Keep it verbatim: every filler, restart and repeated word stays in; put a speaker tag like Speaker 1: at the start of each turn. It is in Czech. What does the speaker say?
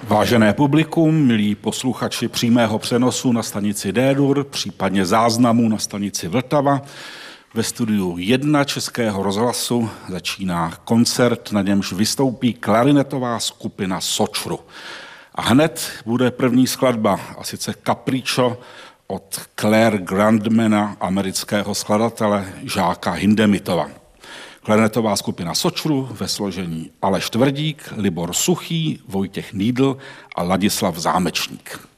Speaker 1: Vážené publikum, milí posluchači přímého přenosu na stanici D-Dur, případně záznamů na stanici Vltava, ve studiu jedna Českého rozhlasu začíná koncert, na němž vystoupí klarinetová skupina Sočru. A hned bude první skladba, a sice Capriccio od Claire Grandmana, amerického skladatele Žáka Hindemitova. Klarinetová skupina Sočru ve složení Aleš Tvrdík, Libor Suchý, Vojtěch Nýdl a Ladislav Zámečník.